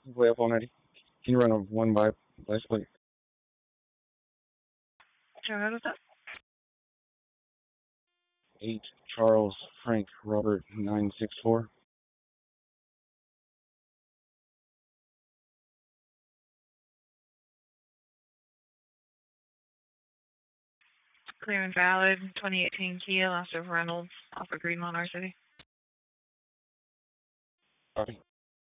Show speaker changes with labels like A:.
A: Way up already. Can you run a one by license plate?
B: Sure, what's up?
A: 8 Charles Frank Robert 964.
B: Clear and valid. 2018 Kia, last of Reynolds, off of Greenlawn, R City.
A: Copy.